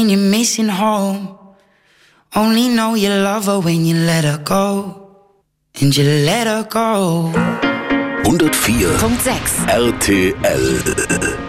You're missing home. Only know you love her when you let her go. And you let her go. 104.6 RTL